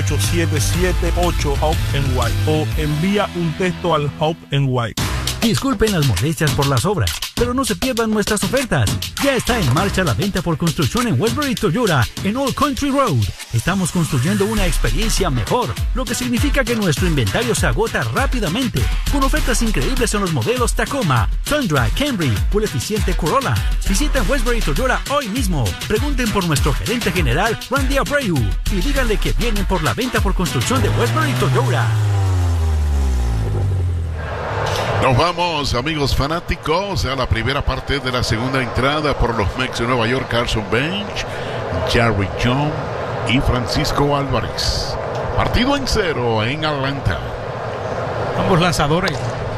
877-8-HOPE-NY o envía un texto al HOPE-NY. Disculpen las molestias por las obras, pero no se pierdan nuestras ofertas. Ya está en marcha la venta por construcción en Westbury Toyota, en Old Country Road. Estamos construyendo una experiencia mejor, lo que significa que nuestro inventario se agota rápidamente, con ofertas increíbles en los modelos Tacoma, Tundra, Camry, Full Eficiente Corolla. Visiten Westbury Toyota hoy mismo. Pregunten por nuestro gerente general, Randy Abreu, y díganle que vienen por la venta por construcción de Westbury Toyota. Nos vamos, amigos fanáticos, a la primera parte de la segunda entrada por los Mets de Nueva York. Carson Bench, Jerry Jones y Francisco Álvarez. Partido en 0 en Atlanta. Ambos lanzadores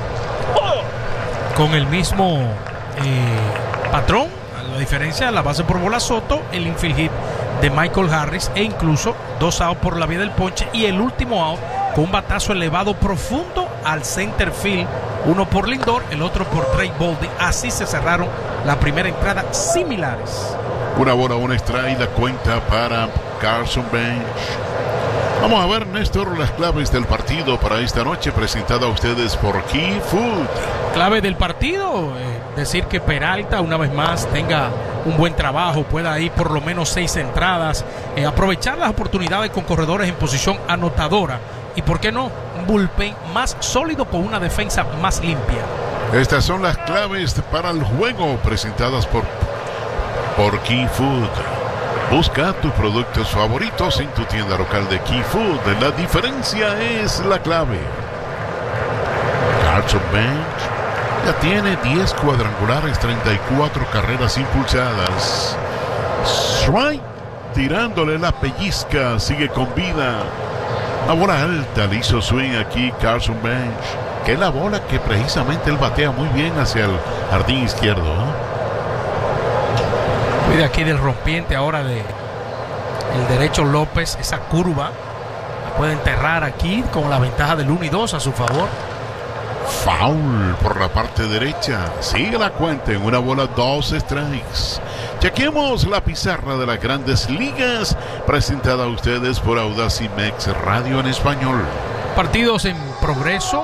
con el mismo patrón. La diferencia de la base por bola Soto, el infield hit de Michael Harris e incluso 2 outs por la vía del ponche y el último out con un batazo elevado profundo al center field, uno por Lindor, el otro por Trey Boldy. Así se cerraron la primera entrada, similares. Una bola, un strike, la cuenta para Carson Bench. Vamos a ver, Néstor, las claves del partido para esta noche, presentada a ustedes por Key Food. Clave del partido, decir que Peralta una vez más tenga un buen trabajo, pueda ir por lo menos 6 entradas, aprovechar las oportunidades con corredores en posición anotadora y, ¿por qué no?, un bullpen más sólido con una defensa más limpia. Estas son las claves para el juego presentadas por Key Food. Busca tus productos favoritos en tu tienda local de Key Food. La diferencia es la clave. Carson Bench ya tiene 10 cuadrangulares, 34 carreras impulsadas. Strike, tirándole la pellizca, sigue con vida. La bola alta le hizo swing aquí Carson Bench, que es la bola que precisamente él batea muy bien hacia el jardín izquierdo, ¿eh? Cuida aquí del rompiente ahora de el derecho López, esa curva la puede enterrar aquí con la ventaja del 1-2 a su favor. Foul por la parte derecha. Sigue la cuenta en una bola, 2 strikes. Chequemos la pizarra de las Grandes Ligas, presentada a ustedes por Audacy Mex Radio en español. Partidos en progreso.